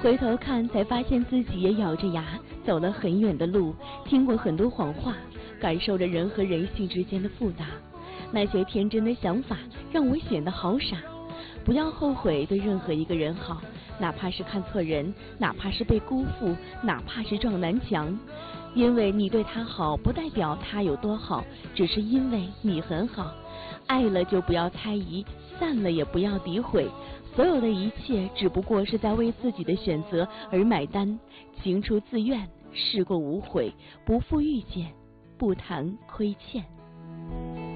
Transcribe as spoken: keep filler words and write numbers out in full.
回头看，才发现自己也咬着牙走了很远的路，听过很多谎话，感受着人和人性之间的复杂。那些天真的想法让我显得好傻。不要后悔对任何一个人好，哪怕是看错人，哪怕是被辜负，哪怕是撞南墙。因为你对他好，不代表他有多好，只是因为你很好。爱了就不要猜疑，散了也不要诋毁。所有的一切只不过是在为自己的选择而买单。情出自愿，事过无悔，不负遇见，不谈亏欠。